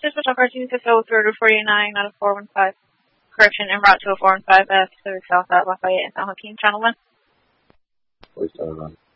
Just with cartoon to fill through to 49 out of 415. Correction, en route to a 415 Pacific South at Lafayette and San Joaquin, Channel 1. Wait,